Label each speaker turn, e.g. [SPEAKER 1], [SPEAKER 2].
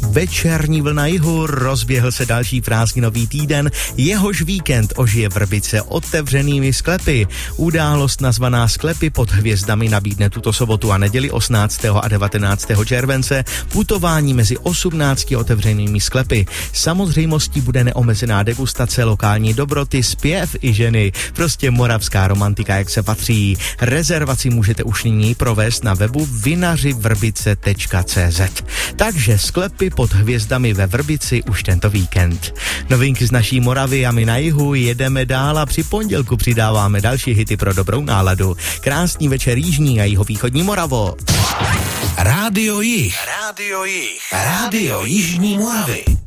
[SPEAKER 1] Večerní vlna jihu, rozběhl se další prázdninový týden, jehož víkend ožije Vrbice otevřenými sklepy. Událost nazvaná Sklepy pod hvězdami nabídne tuto sobotu a neděli 18. a 19. července putování mezi 18 otevřenými sklepy. Samozřejmostí bude neomezená degustace, lokální dobroty, zpěv i ženy. Prostě moravská romantika, jak se patří. Rezervaci můžete už nyní provést na webu vinařivrbice.cz. Takže sklepy pod hvězdami ve Vrbici už tento víkend. Novinky z naší Moravy a my na jihu jedeme dál a při pondělku přidáváme další hity pro dobrou náladu. Krásný večer jižní a jihovýchodní Moravo.
[SPEAKER 2] Rádio Jih. Rádio Jih. Rádio Jižní Moravy.